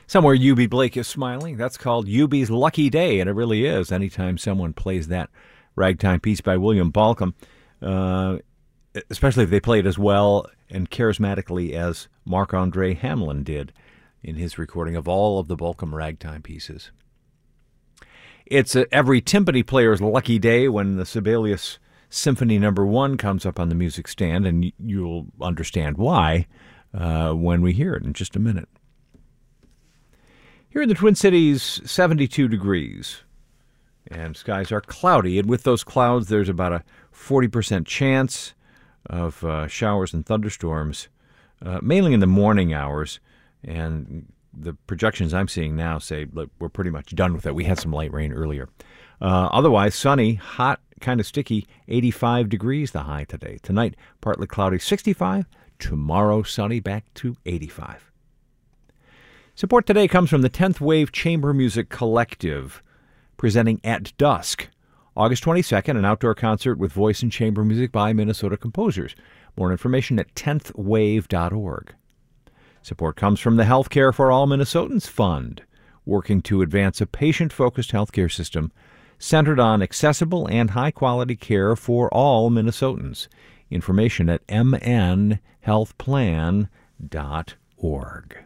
Somewhere UB Blake is smiling. That's called UB's Lucky Day, and it really is. Anytime someone plays that ragtime piece by William Balcom, especially if they play it as well and charismatically as Marc-Andre Hamelin did in his recording of all of the Balcom ragtime pieces. It's every timpani player's lucky day when the Sibelius Symphony No. 1 comes up on the music stand, and you'll understand why when we hear it in just a minute. Here in the Twin Cities, 72 degrees, and skies are cloudy, and with those clouds, there's about a 40% chance of showers and thunderstorms, mainly in the morning hours, and the projections I'm seeing now say look, we're pretty much done with it. We had some light rain earlier. Otherwise, sunny, hot, kind of sticky, 85 degrees the high today. Tonight, partly cloudy, 65. Tomorrow, sunny, back to 85. Support today comes from the 10th Wave Chamber Music Collective, presenting At Dusk, August 22nd, an outdoor concert with voice and chamber music by Minnesota composers. More information at 10thwave.org. Support comes from the Healthcare for All Minnesotans Fund, working to advance a patient-focused healthcare system centered on accessible and high-quality care for all Minnesotans. Information at mnhealthplan.org.